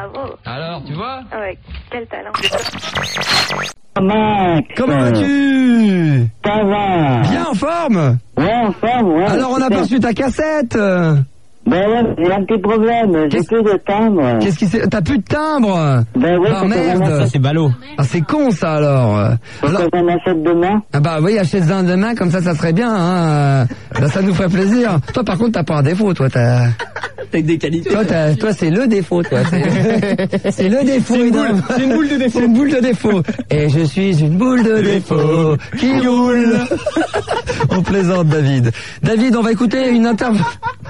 bravo. Alors, tu vois? Ouais, quel talent. Max, Comment vas-tu? ça va? Bien en forme? Ouais, en forme, ouais. Alors, on a pas reçu ta cassette. Ben ouais, j'ai un petit problème, j'ai plus de timbre. Qu'est-ce qui s'est... T'as plus de timbre? Ben ouais, Ah faut que j'en merde. achète- C'est ballot. Ah, c'est con ça alors. faut que j'en achète demain. Ah bah oui, achète-en demain, comme ça serait bien, hein. Bah, ça nous ferait plaisir. Toi par contre t'as pas un défaut, toi t'as... Avec des qualités. Toi c'est le défaut, toi. C'est le défaut. C'est une boule de défaut. C'est une boule de défaut. Et je suis une boule de défaut qui roule. On plaisante, David. David, on va écouter une interview.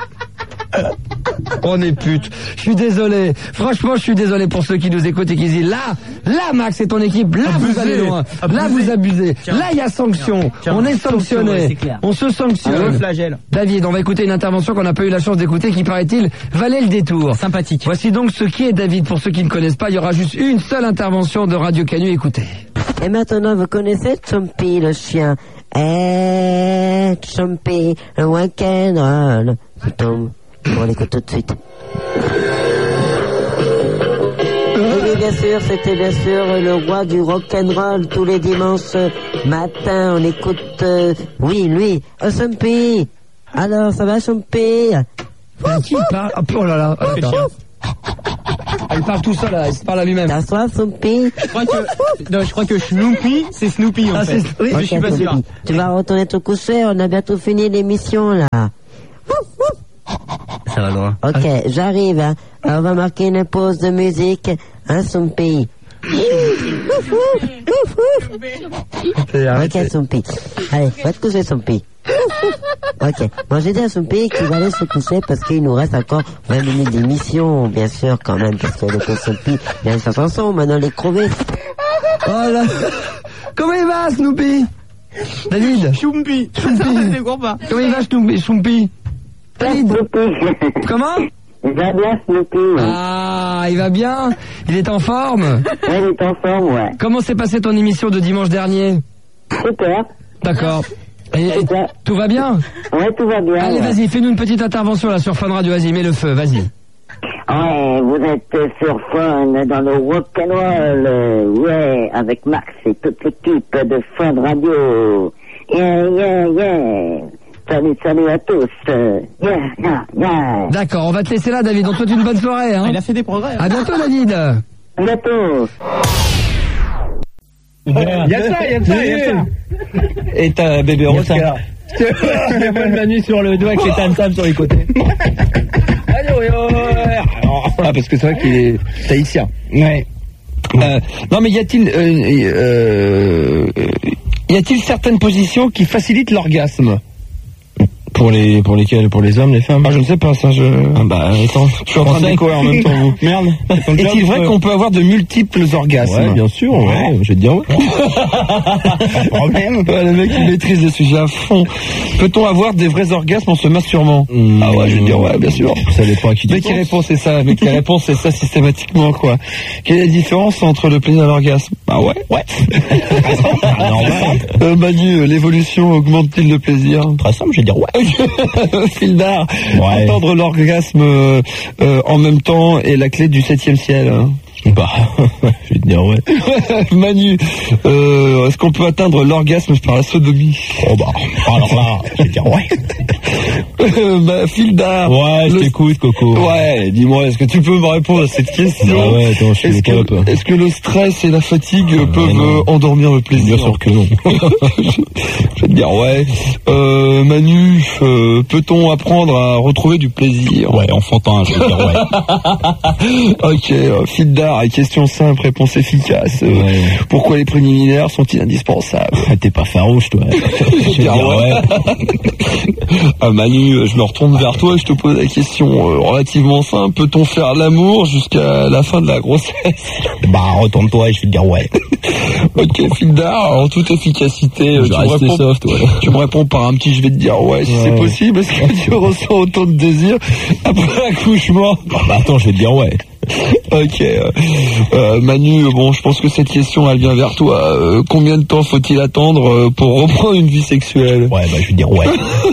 On est pute. Je suis désolé. Franchement, je suis désolé pour ceux qui nous écoutent et qui disent là, Max et ton équipe, là vous allez loin. Là vous abusez. Là il y a sanction. On est sanctionné. On se sanctionne. Flagelle. David, on va écouter une intervention qu'on n'a pas eu la chance d'écouter qui, paraît-il, valait le détour. Sympathique. Voici donc ce qui est David. Pour ceux qui ne connaissent pas, il y aura juste une seule intervention de Radio Canu. Écoutez. Et maintenant, vous connaissez Chumpy, le chien. Chumpy, le rock'n'roll. On l'écoute tout de suite. Oui, bien sûr, c'était bien sûr le roi du rock'n'roll tous les dimanches matin. On écoute, oui, lui, Chumpy. Alors, ça va, Chumpy? Qui parle? Oh là là. Attends. Il parle tout seul, là. Il se parle à lui-même. T'as soif, Chumpy? Je crois que Snoopy, c'est Snoopy en fait. Oui, Je suis pas Ok, sûr. Chumpy. Tu vas retourner te coucher, on a bientôt fini l'émission, là. Ça va loin. Ok, j'arrive, hein. Alors, on va marquer une pause de musique, hein, Chumpy. Ok, Chumpy. Allez, va te coucher, Chumpy. Ok, bon, j'ai dit à Chumpy qu'il va aller se coucher parce qu'il nous reste encore 20 minutes d'émission, bien sûr, quand même, parce que le Chumpy, il a sa chanson, maintenant les crever. Oh là. Comment il va, Snoopy? David? Snoopy. Snoopy. Comment il va, Snoopy? David? Comment? Il va bien, Snoopy. Ah, il va bien? Il est en forme? Ouais, il est en forme, ouais. Comment s'est passée ton émission de dimanche dernier? Super. D'accord. Et tout va bien? Ouais, tout va bien. Allez, ouais. vas-y, fais-nous une petite intervention là sur Fun Radio. Vas-y, mets le feu, vas-y. Ouais, vous êtes sur Fun, dans le rock'n'roll, ouais, avec Max et toute l'équipe de Fun Radio. Yeah, yeah, yeah. Salut à tous. Yeah, yeah, yeah. D'accord, on va te laisser là, David. On te souhaite une bonne soirée. Hein. Il a fait des progrès. À bientôt, David. À bientôt. Il y a ça. Et t'as bébé rose. Il y a pas de Manu sur le doigt avec les tam-tams sur les côtés. Ah, parce que c'est vrai qu'il est tahitien. Ouais. Non, mais y a-t-il certaines positions qui facilitent l'orgasme? Pour lesquels? Pour les hommes, les femmes? Ah, je ne sais pas, ça, Ah bah, attends. Je suis en train de découvrir en même temps, vous. Merde. Est-il vrai qu'on peut avoir de multiples orgasmes? Ouais, bien sûr, ouais. Je vais te dire ouais. Problème. Le mec, il maîtrise le sujet à fond. Peut-on avoir des vrais orgasmes en se masturbant? Ah ouais, je vais te dire ouais, bien sûr. Ça dépend à qui tu Mais qui répond, c'est ça. Mais qui répond, c'est ça systématiquement, quoi. Quelle est la différence entre le plaisir et l'orgasme? Ah ouais. Ouais. Manu, l'évolution augmente-t-il le plaisir? Très simple, je vais dire ouais. Fildar, Ouais. entendre l'orgasme en même temps est la clé du 7e ciel. Hein. Bah, je vais te dire ouais. Manu, est-ce qu'on peut atteindre l'orgasme par la sodomie? Oh bah, alors là, je vais te dire ouais. Fildar. Ouais, je t'écoute, Coco. Ouais, dis-moi, est-ce que tu peux me répondre à cette question? Bah ouais, attends, je suis Est-ce le top. que, est-ce que le stress et la fatigue peuvent non. endormir le plaisir? Bien sûr que non. Je vais te dire ouais. Manu, peut-on apprendre à retrouver du plaisir? Ouais, enfantin, je vais te dire ouais. Ok, Fildar, question simple, réponse efficace. Ouais. Pourquoi les préliminaires sont-ils indispensables? T'es pas farouche, toi. Je vais te dire ouais. Ah, Manu, je me retourne vers toi et je te pose la question relativement simple. Peut-on faire l'amour jusqu'à la fin de la grossesse? Bah, retourne-toi et je vais te dire ouais. Ok, Fildar, en toute efficacité, Je vais rester soft, ouais. tu me réponds par un petit je vais te dire ouais, si Ouais. c'est possible. Est-ce que tu ressens autant de désir après l'accouchement? Bah, attends, je vais te dire ouais. Ok. Manu, bon, je pense que cette question, elle vient vers toi. Combien de temps faut-il attendre pour reprendre une vie sexuelle? Ouais, bah je vais dire ouais.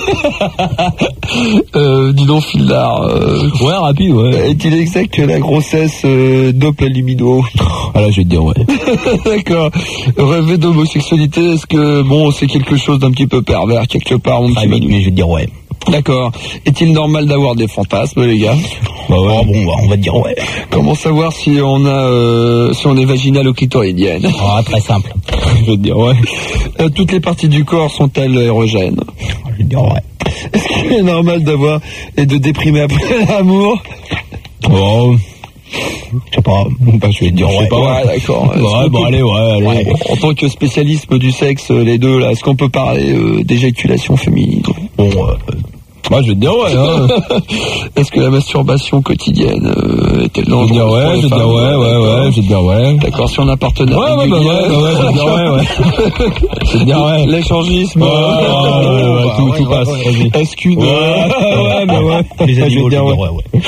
Dis donc, Fildar. Ouais, rapide, ouais. Est-il exact que la grossesse dope la libido? Ah là, je vais te dire ouais. D'accord. Rêver d'homosexualité, est-ce que, bon, c'est quelque chose d'un petit peu pervers quelque part, mon petit Manu? Mais je vais te dire ouais. D'accord. Est-il normal d'avoir des fantasmes, les gars? Bah ouais, bon, bah, on va te dire ouais. Comment savoir si on a, si on est vaginal ou clitoridienne? Ah, très simple. Je vais te dire ouais. Toutes les parties du corps sont-elles érogènes? Je vais te dire ouais. Est-ce qu'il est normal d'avoir et de déprimer après l'amour? Oh, je sais pas. Bah, je vais te dire ouais. Ouais, d'accord. Ouais, bon, allez, ouais. Bon, en tant que spécialiste du sexe, les deux, là, est-ce qu'on peut parler d'éjaculation féminine? Bon, moi, je vais te dire ouais. Hein. Est-ce que la masturbation quotidienne est-elle dangereuse? Je vais te dire ouais. Je vais te dire ouais. D'accord, si on a un partenaire. Ouais, je vais te dire ouais. Je vais te dire ouais. L'échangisme. Tout passe. Est-ce qu'une... Ouais. Les animaux, je vais dire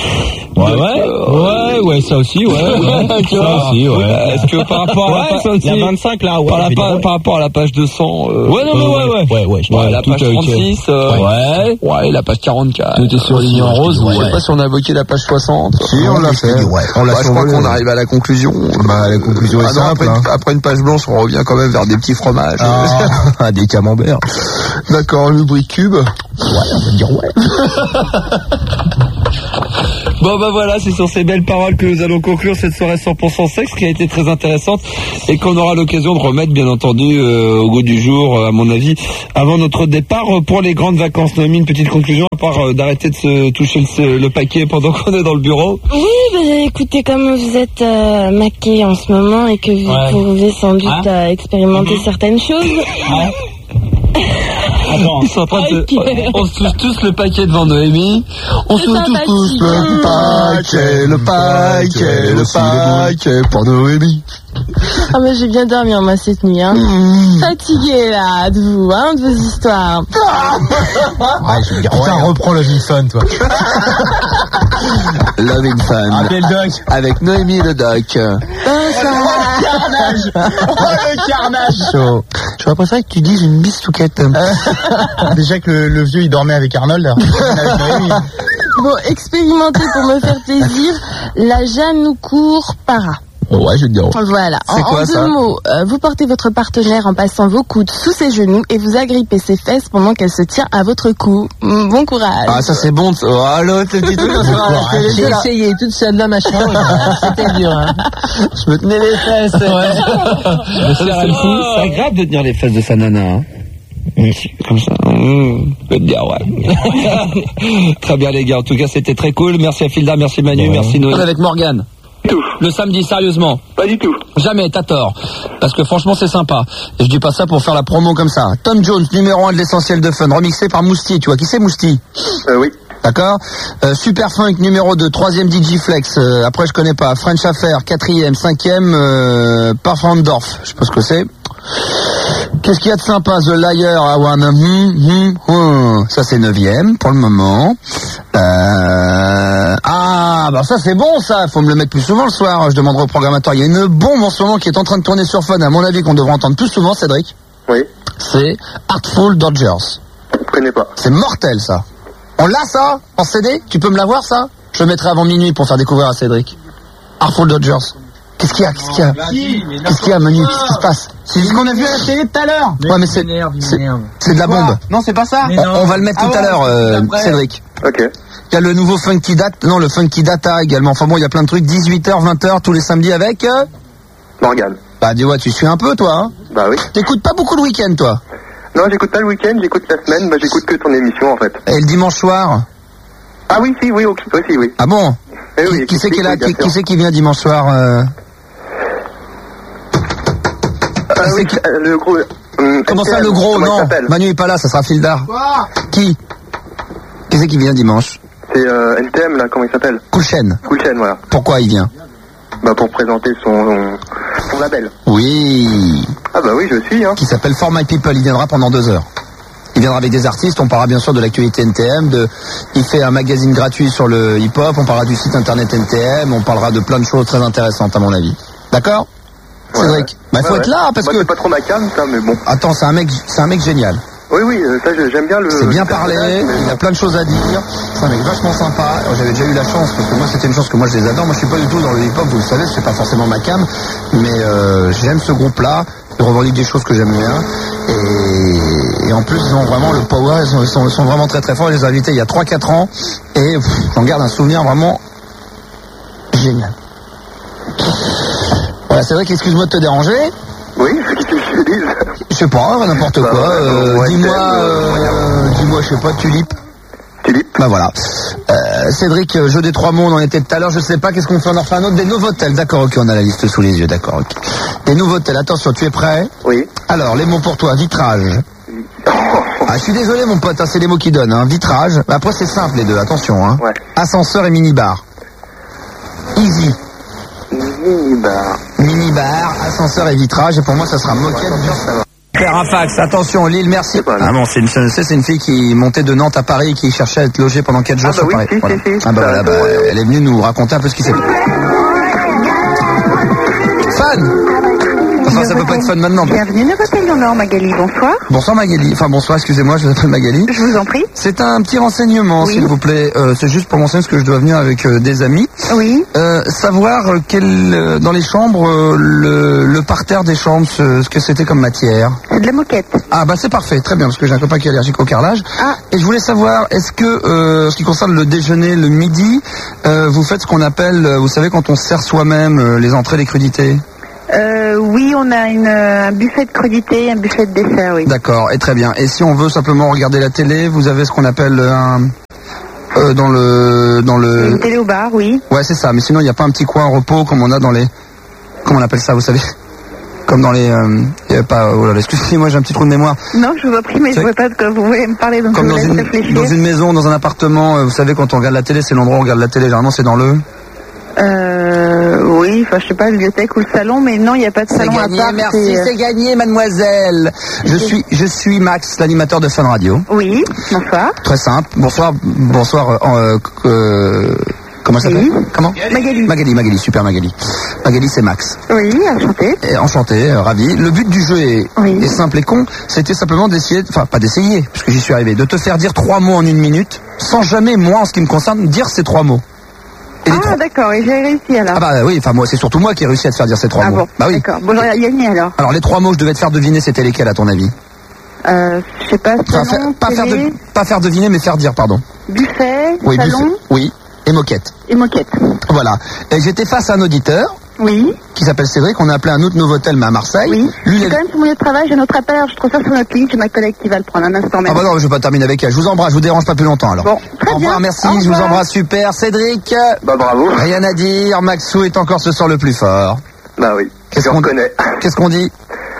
ouais, ça aussi, ouais. Ça aussi, ouais. Est-ce que par rapport à la 25 là, par rapport à la page 200, ouais, la page 36, ouais, la page 44. Tout est surligné en rose, Je sais pas si on a évoqué la page 60. Si, on l'a fait. On l'a je crois qu'on arrive à la conclusion. Bah, la conclusion est simple. Après une page blanche, on revient quand même vers des petits fromages. Ah, des camemberts. D'accord, le brick cube. Ouais, on va dire ouais. Bon bah voilà, c'est sur ces belles paroles que nous allons conclure cette soirée 100% sexe qui a été très intéressante et qu'on aura l'occasion de remettre bien entendu au goût du jour, à mon avis, avant notre départ pour les grandes vacances. Noémie, une petite conclusion à part d'arrêter de se toucher le paquet pendant qu'on est dans le bureau? Oui, bah, écoutez, comme vous êtes maqué en ce moment et que vous pouvez sans doute expérimenter certaines choses. Attends. Ils sont en train de... On se touche tous le paquet devant Noémie. On se touche tous le paquet pour Noémie. Ah mais j'ai bien dormi moi cette nuit, hein. Fatigué là de vous, hein, de vos histoires. Ouais, je veux dire, putain, reprends Loving Fun, toi. Loving Fun. Appelle le doc. Avec Noémie et le doc. Le carnage. Chaud. J'aurais préféré que tu dises une bistouquette. Déjà que le vieux il dormait avec Arnold. Bon, expérimentez pour me faire plaisir la Janoucourt Para. Ouais, je vais te dire. Voilà. En deux mots, vous portez votre partenaire en passant vos coudes sous ses genoux et vous agrippez ses fesses pendant qu'elle se tient à votre cou. Bon courage. Ah, ça c'est bon. Oh, l'autre, le petit truc. J'ai essayé toute seule dans ma chambre. C'était dur, hein. Je me tenais les fesses. Ouais. C'est agréable de tenir les fesses de sa nana, hein. Comme ça, je peux te dire, ouais. Très bien, les gars. En tout cas, c'était très cool. Merci à Filda, merci Manu, merci Noé. Avec Morgane. Tout. Le samedi, sérieusement? Pas du tout. Jamais, t'as tort. Parce que franchement, c'est sympa. Et je dis pas ça pour faire la promo comme ça. Tom Jones, numéro 1 de l'essentiel de fun, remixé par Mousti. Tu vois qui c'est, Mousti? Oui. D'accord. Super Funk, numéro 2, 3e DJ Flex. Après, je connais pas. French Affair, 4e, 5e, Parfendorf. Je sais pas ce que c'est. Qu'est-ce qu'il y a de sympa? The Liar, I wanna... Ça, c'est 9e pour le moment. Ah, bah ça, c'est bon, ça. Faut me le mettre plus souvent le soir. Je demanderai au programmateur. Il y a une bombe en ce moment qui est en train de tourner sur Fun. À mon avis, qu'on devrait entendre plus souvent, Cédric. Oui. C'est Artful Dodgers. Je connais pas. C'est mortel, ça. On l'a, ça? En CD? Tu peux me l'avoir, ça? Je le mettrai avant minuit pour faire découvrir à Cédric. Artful Dodgers. Qu'est-ce qu'il y a? Qu'est-ce qu'il y a? Qu'est-ce qu'il y a, Manu? Qu'est-ce qui se passe? C'est ce qu'on a vu à la télé tout à l'heure. Ouais, mais c'est de la bombe. Non, c'est pas ça. On va le mettre tout à l'heure, Cédric. Ok. Il y a le nouveau Funky Data, non, le Funky Data également. Enfin bon, il y a plein de trucs. 18h, 20h, tous les samedis avec... Morgane. Bah, dis-moi, tu suis un peu, toi, hein? Bah oui. T'écoutes pas beaucoup le week-end, toi? Non, j'écoute pas le week-end, j'écoute la semaine. Bah, j'écoute que ton émission, en fait. Et le dimanche soir? Ah oui, si, oui, ok. Oui. Ah bon? Oui, qui c'est qui est là? Qui c'est qui vient dimanche soir? Oui, le gros... Comment ça, le gros? Non, Manu est pas là, ça sera Fildar. Quoi? Qui c'est qui vient dimanche? C'est NTM, là, comment il s'appelle? Coolchen, voilà. Pourquoi il vient? Bah, pour présenter son label. Oui. Ah bah oui, je suis, hein. Qui s'appelle For My People, il viendra pendant 2 heures. Il viendra avec des artistes, on parlera bien sûr de l'actualité NTM, il fait un magazine gratuit sur le hip-hop, on parlera du site internet NTM, on parlera de plein de choses très intéressantes à mon avis. D'accord, Cédric? Bah il faut être là parce que... c'est pas trop ma cam, ça, mais bon. Attends, c'est un mec génial. Oui, ça j'aime bien le... C'est bien parlé, il a plein de choses à dire, c'est un mec vachement sympa. J'avais déjà eu la chance, parce que moi c'était une chance que moi je les adore. Moi je suis pas du tout dans le hip-hop, vous le savez, c'est pas forcément ma cam, mais j'aime ce groupe-là, ils revendiquent des choses que j'aime bien, et en plus ils ont vraiment le power, ils sont vraiment très très forts. Je les ai invités il y a 3-4 ans, et j'en garde un souvenir vraiment génial. Voilà, c'est vrai qu'excuse-moi de te déranger. Oui, qu'est-ce que je dis? Je sais pas, n'importe quoi. Dis-moi, je sais pas, Tulipe. Bah voilà. Cédric, jeu des 3 mots, on en était tout à l'heure, je sais pas, qu'est-ce qu'on fait? On en refait un autre, des Novotel, d'accord, ok, on a la liste sous les yeux, d'accord, ok. Des Novotel, attention, tu es prêt? Oui. Alors, les mots pour toi, vitrage. Ah, je suis désolé mon pote, hein, c'est les mots qui donnent, hein. Vitrage, après c'est simple les deux, attention, hein. Ouais. Ascenseur et minibar. Easy. Minibar, ascenseur et vitrage, et pour moi ça sera moquette. Faire un fax, attention Lille, merci. Ah bon, c'est une fille qui montait de Nantes à Paris, qui cherchait à être logée pendant 4 jours sur Paris. Voilà. Ah bah voilà, elle est venue nous raconter un peu ce qui s'est passé. Fan. Enfin, ça peut pas être fun maintenant. Bienvenue, Novotel Nord, Magali, bonsoir. Bonsoir Magali, enfin bonsoir, excusez-moi, je m'appelle Magali. Je vous en prie. C'est un petit renseignement, s'il vous plaît. C'est juste pour m'enseigner ce que je dois venir avec des amis. Oui. Savoir dans les chambres, le parterre des chambres, ce que c'était comme matière. C'est de la moquette. Ah bah c'est parfait, très bien, parce que j'ai un copain qui est allergique au carrelage. Ah. Et je voulais savoir, est-ce que, ce qui concerne le déjeuner, le midi, vous faites ce qu'on appelle, vous savez, quand on sert soi-même les entrées, les crudités? Oui, on a un buffet de crudités, un buffet de dessert, oui. D'accord, et très bien. Et si on veut simplement regarder la télé, vous avez ce qu'on appelle dans le... Une télé au bar, oui. Ouais, c'est ça, mais sinon il n'y a pas un petit coin repos comme on a dans les... Comment on appelle ça, vous savez? Comme dans les... y avait pas... Oh là là, excusez-moi, j'ai un petit trou de mémoire. Non, je vous en prie, mais je ne vois pas de quoi vous voulez me parler, donc comme je vous laisse réfléchir. Dans une maison, dans un appartement, vous savez, quand on regarde la télé, c'est l'endroit où on regarde la télé, généralement c'est dans le... Oui, enfin je sais pas, la bibliothèque ou le salon, mais non, il n'y a pas de salon gagné, à part. Merci, c'est gagné, mademoiselle. Je suis Max, l'animateur de Fun Radio. Oui, bonsoir. Très simple. Bonsoir. Comment ça s'appelle? Comment? Magali, super Magali. Magali, c'est Max. Oui, enchanté. Enchanté, ravi. Le but du jeu est simple et con. C'était simplement d'essayer, enfin pas d'essayer, puisque j'y suis arrivé, de te faire dire 3 mots en 1 minute, sans jamais, moi, en ce qui me concerne, dire ces 3 mots. Ah d'accord, et j'ai réussi alors. Ah bah oui, enfin moi c'est surtout moi qui ai réussi à te faire dire ces 3 mots. Bon, bah oui. D'accord, bon j'aurais gagné alors. Alors les 3 mots, je devais te faire deviner, c'était lesquels à ton avis? Je sais pas, salon, pas faire deviner, mais faire dire, pardon. Buffet, oui, salon. Buffet, oui, et moquette. Et moquette. Voilà. Et j'étais face à un auditeur. Oui. Qui s'appelle Cédric, on a appelé un autre Novotel, mais à Marseille. Oui. Lui, c'est quand même sur mon lieu de travail, j'ai un autre appel, alors je trouve ça sur notre ligne, j'ai ma collègue qui va le prendre un instant même. Ah bah non, je vais pas terminer avec elle. Je vous embrasse, je vous dérange pas plus longtemps alors. Bon, très Au revoir, bien. merci, je vous embrasse, super. Cédric. Bah bravo. Rien à dire, Maxou est encore ce soir le plus fort. Bah oui, je reconnais. Qu'est-ce qu'on dit?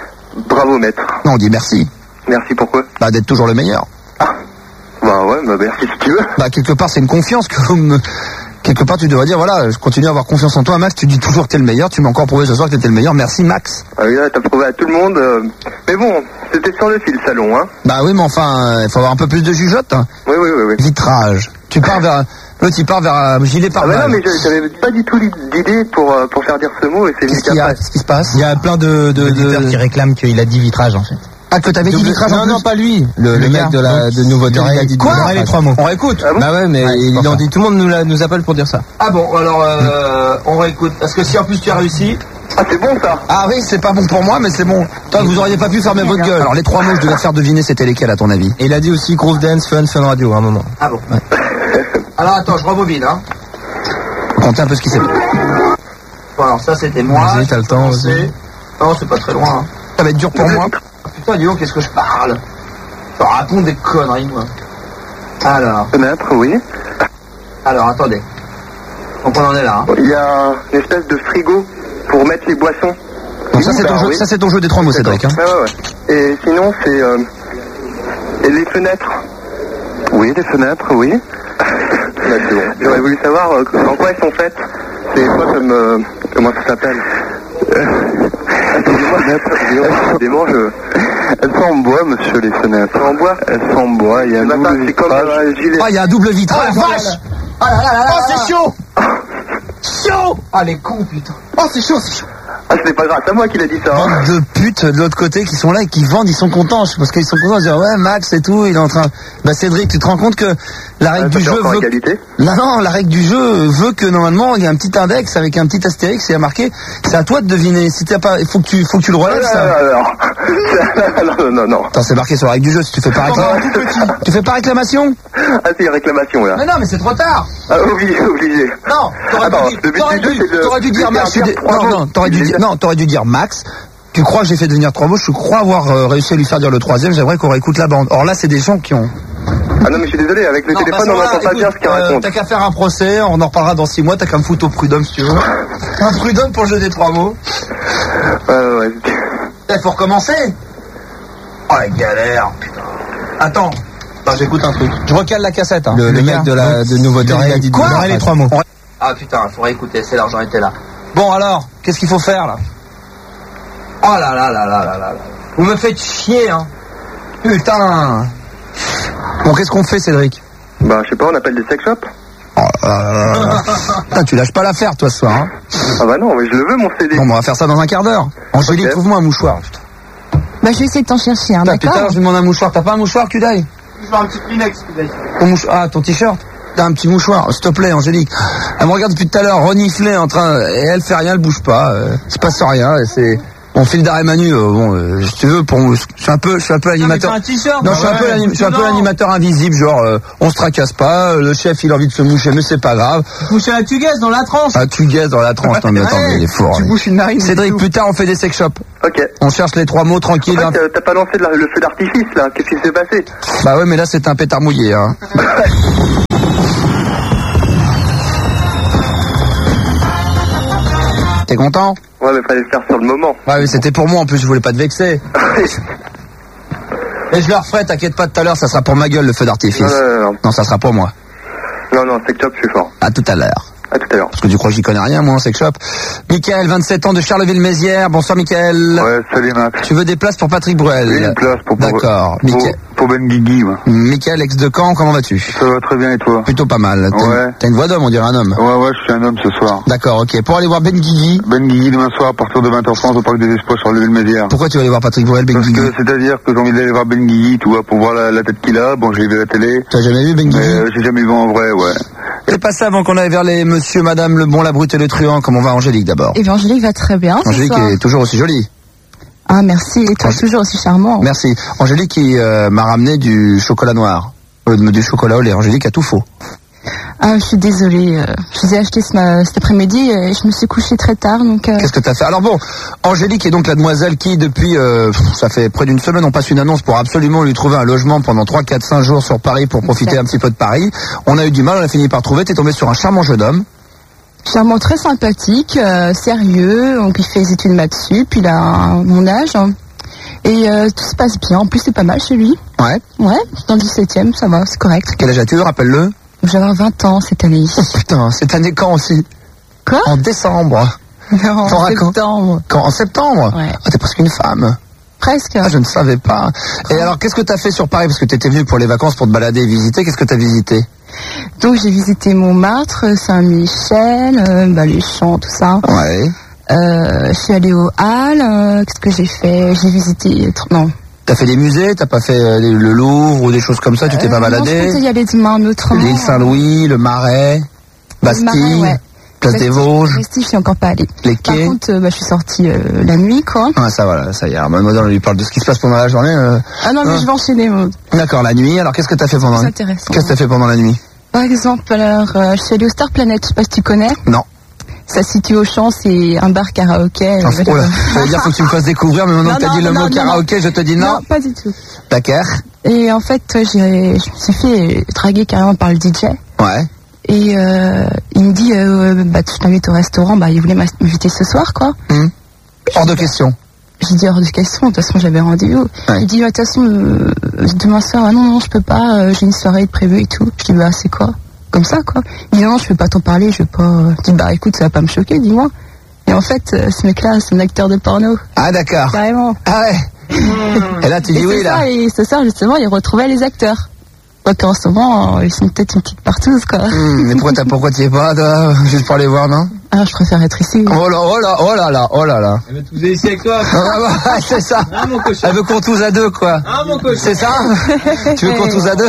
Bravo maître. Non, on dit merci. Merci pourquoi? Bah d'être toujours le meilleur. Ah. Bah ouais, bah merci si tu veux. Bah quelque part c'est une confiance que vous me... Quelque part, tu devrais dire, voilà, je continue à avoir confiance en toi, Max, tu dis toujours que t'es le meilleur, tu m'as encore prouvé ce soir que t'étais le meilleur, merci Max. Ah oui, là, t'as prouvé à tout le monde, mais bon, c'était sur le fil, salon, hein. Bah oui, mais enfin, il faut avoir un peu plus de jugeote. Hein. Oui. Vitrage. Tu pars vers... L'autre, il part vers gilet pare-balles. Ah bah non, mais j'avais pas du tout d'idée pour faire dire ce mot, et c'est Qu'est-ce qui se passe? Il y a plein d'auditeurs qui réclament qu'il a dit vitrage, en fait. Ah, que t'avais dit vitrage en plus? Non, pas lui. Le mec de Novotel, il a dit quoi? Les 3 mots. On réécoute. Bah ouais, mais il en dit, tout le monde nous appelle pour dire ça. Ah bon, alors, on réécoute. Parce que si en plus tu as réussi... Ah, c'est bon ça. Ah oui, c'est pas bon pour moi, mais c'est bon. Toi, vous auriez pas pu fermer votre gueule. Alors, les 3 mots, je devais te faire deviner, c'était lesquels, à ton avis? Et il a dit aussi Groove Dance, Fun Radio, à un moment. Ah bon. Ouais. Alors, attends, je rebobine, hein. Comptez un peu ce qui s'est passé. Bon, alors, ça, c'était moi. Vas-y, t'as le temps, aussi. Non, c'est pas très loin, hein. Ça va être dur pour moi. Putain, dis donc, qu'est-ce que je parle? Je raconte des conneries, moi. Alors. Fenêtre, oui. Alors, attendez. Donc, on en est là, hein. Il y a une espèce de frigo pour mettre les boissons. Donc, ça, c'est ton jeu des 3 mots, Cédric, hein. Ouais. Et sinon, c'est les fenêtres. Oui, les fenêtres, oui. C'est bon. J'aurais voulu savoir en quoi elles sont faites. C'est quoi comme... comment ça s'appelle Décidément, elles sont en bois, monsieur, les fenêtres. En bois. Elles sont en bois, il y a un double vitrage. Ah, il y a un double vitrage. Oh la vache! Ah là là là là! Oh, c'est chaud! Chaud! Ah, les cons, putain. Oh, c'est chaud, c'est chaud. Ah, c'est pas grave, c'est moi qui l'a dit ça. Bande de putes de l'autre côté qui sont là et qui vendent, ils sont contents. Parce qu'ils sont contents de dire, ouais, Max et tout, il est en train. Bah, Cédric, tu te rends compte que la règle du jeu veut. Non, la règle du jeu veut que normalement, il y a un petit index avec un petit astérix, il y a marqué, c'est à toi de deviner. Si t'as pas, il faut que tu le relèves, ça. Non. Attends, c'est marqué sur la règle du jeu, si tu fais pas réclamation. Tu fais pas réclamation? Ah, c'est réclamation, là. Mais non, mais c'est trop tard. Ah, obligé. Non, t'aurais dû dire Max. Non, t'aurais dû dire Max. Tu crois que j'ai fait devenir 3 mots? Je crois avoir réussi à lui faire dire le 3e. J'aimerais qu'on réécoute la bande. Or là, c'est des gens qui ont. Ah non, mais je suis désolé, avec le téléphone, on n'entend pas bien ce qu'il raconte. T'as qu'à faire un procès, on en reparlera dans 6 mois. T'as qu'à me foutre au prud'homme si tu veux. Un prud'homme pour le jeu des 3 mots. Ouais. Il faut recommencer. Oh la galère, putain. Attends, j'écoute un truc. Je recale la cassette. Hein. Le mec de Nouveauté, il a dit quoi? Les 3 mots. Ah putain, il faudrait écouter, c'est l'argent était là. Bon alors, qu'est-ce qu'il faut faire là? Oh là là. Vous me faites chier, hein. Putain. Bon, qu'est-ce qu'on fait, Cédric? Bah, je sais pas, on appelle des sex shops. Putain, tu lâches pas l'affaire, toi, ce soir, hein. Ah bah non, mais je le veux, mon CD. Bon, on va faire ça dans un quart d'heure. Angélique, trouve-moi un mouchoir. Bah, je vais essayer de t'en chercher un, d'accord? Putain, je lui demande un mouchoir. T'as pas un mouchoir, Kudaï? Je veux un petit Kleenex, Kudaï. Ah, ton t-shirt? T'as un petit mouchoir, s'il te plaît, Angélique. Elle me regarde depuis tout à l'heure, reniflée, en train, et elle fait rien, elle bouge pas, il se passe rien, et c'est. On file d'arrêt Manu, si tu veux, je suis un peu animateur. Non, je suis un peu l'animateur invisible, genre, on se tracasse pas, le chef il a envie de se moucher, mais c'est pas grave. Moucher à Tuguès dans la tranche. À Tuguès dans la tranche, non mais attends, mais il est fort. Tu bouches une narine. Cédric, plus tard on fait des sex shops. Ok. On cherche les 3 mots tranquille. En fait, t'as pas lancé le feu d'artifice là, qu'est-ce qui s'est passé? Bah ouais, mais là c'est un pétard mouillé, hein. T'es content? Ouais, mais fallait le faire sur le moment. Ouais, mais c'était pour moi en plus, je voulais pas te vexer. Et je le referai, t'inquiète pas, tout à l'heure, ça sera pour ma gueule le feu d'artifice. Non, ça sera pour moi. Non, sex shop, je suis fort. À tout à l'heure. À tout à l'heure. Parce que tu crois que j'y connais rien, moi, en sex shop. Michael, 27 ans de Charleville-Mézières. Bonsoir, Michael. Ouais, salut, Max. Tu veux des places pour Patrick Bruel? Oui, une place pour D'accord. Pour Ben Guigui, moi. Michael, ex de Caen, comment vas-tu? Ça va très bien, et toi? Plutôt pas mal. T'as une voix d'homme, on dirait un homme. Ouais, je suis un homme ce soir. D'accord, ok. Pour aller voir Ben Guigui. Ben Guigui demain soir à partir de 20h30 au Parc des Espoirs sur Charleville-Mézières. Pourquoi tu vas aller voir Patrick Bruel, Ben Guigui? C'est-à-dire que j'ai envie d'aller voir Ben Guigui, tu vois, pour voir la tête qu'il a. Bon, j'ai vu à la télé. Tu as jamais vu Ben Guigui? J'ai jamais vu en vrai, ouais. C'est pas ça avant qu'on aille vers les monsieur, madame, le bon, la brute et le truand. Comment va Angélique d'abord? Eh bien, Angélique va très bien. Angélique est toujours aussi jolie. Ah, merci. Et toi, toujours aussi charmant. Merci. Angélique qui m'a ramené du chocolat noir. Du chocolat au lait. Angélique a tout faux. Ah, je suis désolée. Je les ai achetés cet après-midi et je me suis couchée très tard. Donc. Qu'est-ce que t'as fait? Alors bon, Angélique est donc la demoiselle qui, depuis, ça fait près d'une semaine, on passe une annonce pour absolument lui trouver un logement pendant 3, 4, 5 jours sur Paris pour profiter un petit peu de Paris. On a eu du mal, on a fini par trouver. T'es tombé sur un charmant jeune homme. Charmant, très sympathique, sérieux, donc il fait des études maths sup, il a mon âge, hein, et tout se passe bien, en plus c'est pas mal chez lui. Ouais. Ouais, dans le 17e, ça va, c'est correct. Quel âge as-tu, rappelle-le? Je vais avoir 20 ans cette année. Oh putain, cette année quand aussi? Quoi? En décembre. Non, en septembre. Quand? En septembre? Ouais. Ah, t'es presque une femme. Presque. Ah, je ne savais pas. Et alors, qu'est-ce que t'as fait sur Paris? Parce que t'étais venu pour les vacances pour te balader et visiter, qu'est-ce que t'as visité? Donc j'ai visité Montmartre, Saint-Michel, les champs, tout ça. Ouais. Je suis allée aux Halles, qu'est-ce que j'ai fait? J'ai visité... Non. T'as fait des musées? T'as pas fait le Louvre ou des choses comme ça? Tu t'es pas baladé? Non, je comptais y aller demain un autre. L'île Saint-Louis, le Marais, Bastille, Marais, ouais. Place des Vosges. Bastille, je suis encore pas allée. Les quais. Par contre, je suis sortie la nuit, quoi. Ah, ça voilà, ça y est. Mademoiselle, on lui parle de ce qui se passe pendant la journée. Ah non, mais je vais enchaîner. D'accord, la nuit. Alors, qu'est-ce que t'as fait pendant la nuit? C'est intéressant. Qu'est-ce que t'as fait pendant la nuit? Par exemple, je suis allée au Star Planet, je sais pas si tu connais. Non. Ça se situe au Champ, c'est un bar karaoké. Oh là, ça veut dire faut que tu me fasses découvrir, mais maintenant que t'as dit le mot karaoké, je te dis non. Non, pas du tout. D'accord. Et en fait, je me suis fait draguer carrément par le DJ. Ouais. Et il me dit, je t'invite au restaurant, il voulait m'inviter ce soir, quoi. Hors de question. J'ai dit hors de question, de toute façon j'avais rendez-vous. Ouais. Il dit, de toute façon, demain soir, non, je peux pas, j'ai une soirée de prévue et tout. Je dis, c'est quoi? Comme ça, quoi. Il dit, non, je peux pas t'en parler, je veux pas. Je dis, écoute, ça va pas me choquer, dis-moi. Et Et en fait, ce mec-là, c'est un acteur de porno. Ah, d'accord. Carrément. Ah ouais. Et là, tu dis oui, là. Et ce soir, justement, il retrouvait les acteurs. Donc en ce moment, ils sont peut-être une petite partouze, quoi. Mais pourquoi tu y es pas, toi, juste pour aller voir, non? Ah, je préfère être ici. Oh là là. Elle veut touser ici avec toi. C'est ça. Ah, mon cochon. Elle veut qu'on touze à deux, quoi. Ah, mon cochon. C'est ça? Tu veux qu'on touze à deux?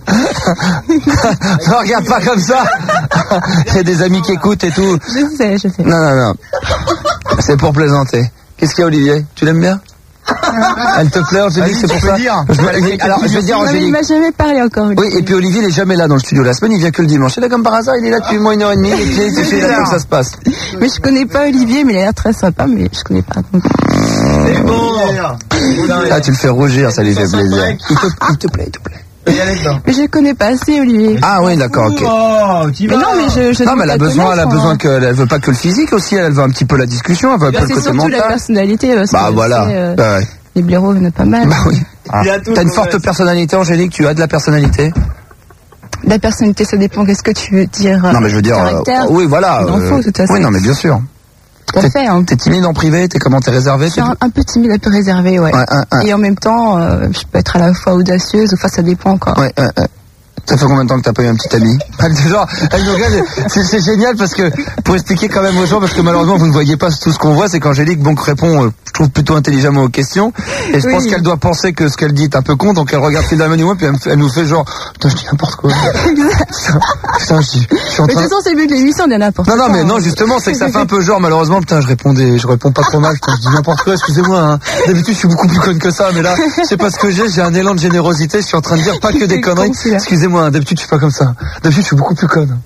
Non, regarde pas comme ça. Il y a des amis qui écoutent et tout. Je sais. Non. C'est pour plaisanter. Qu'est-ce qu'il y a, Olivier? Tu l'aimes bien? Elle te plaît, Angélique, c'est pour ça. Alors, je vais dire, Angélique. Il m'a jamais parlé encore. Oui, et puis Olivier, il est jamais là dans le studio. La semaine, il vient que le dimanche. Et là, comme par hasard, il est là depuis moins 1h30. Et c'est chez là que ça se passe. Mais je connais pas Olivier, mais il a l'air très sympa, mais je connais pas. Donc... C'est bon. Ah, tu le fais rougir, ça lui fait plaisir. Il te plaît. Mais je connais pas assez Olivier. Ah oui, d'accord, ok. Mais non, mais je non, mais elle a besoin que, elle veut pas que le physique aussi, elle veut un petit peu la discussion, elle veut un peu le côté mental. C'est surtout la personnalité. Bah voilà. Les blaireaux, il y en a pas mal. Bah oui. T'as une forte personnalité, Angélique, tu as de la personnalité? La personnalité, ça dépend. Qu'est-ce que tu veux dire? Non, mais je veux dire, oui, voilà. De toute façon. Oui, non, mais bien sûr. Tout à fait. Hein. T'es timide en privé, t'es réservé? Je suis un peu timide, un peu réservé, ouais. Et en même temps, je peux être à la fois audacieuse, enfin ça dépend encore. Ouais. Ça fait combien de temps que t'as pas eu un petit ami? Genre, c'est génial parce que, pour expliquer quand même aux gens, parce que malheureusement vous ne voyez pas tout ce qu'on voit, c'est qu'Angélique répond, je trouve plutôt intelligemment aux questions, et je pense qu'elle doit penser que ce qu'elle dit est un peu con, donc elle regarde Phil Damon et moi, puis elle nous fait genre, putain, je dis n'importe quoi. Putain, je suis en train... Mais de toute façon, c'est vu que l'émission, on dit n'importe quoi. Non, mais non, justement, c'est que ça fait un peu genre, malheureusement, putain, je réponds pas trop mal, putain, je dis n'importe quoi, excusez-moi, hein. D'habitude, je suis beaucoup plus conne que ça, mais là, c'est pas ce que j'ai un élan de générosité, je suis en train de dire pas que des conneries. Excusez-moi, d'habitude, je suis pas comme ça. D'habitude, je suis beaucoup plus conne.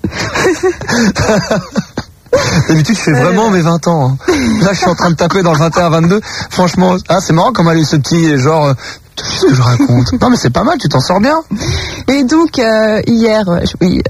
D'habitude, je fais vraiment mes 20 ans. Hein. Là, je suis en train de taper dans le 21-22. Franchement, c'est marrant comme elle a eu ce petit genre... Qu'est-ce que je raconte? Non, mais c'est pas mal, tu t'en sors bien. Et donc, hier,